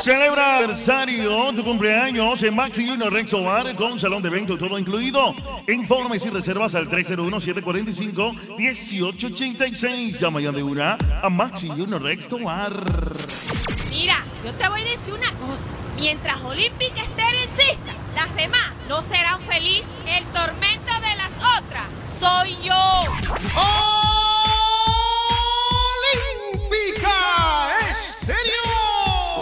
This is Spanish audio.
Celebra aniversario, tu cumpleaños en Maxi Junior Rex Tobar con salón de evento todo incluido. Informes y reservas al 301-745-1886. Llama ya de una a Maxi Junior Rex Tobar. Mira, yo te voy a decir una cosa. Mientras Olympic Stereo insista, las demás no serán felices. El tormento de las otras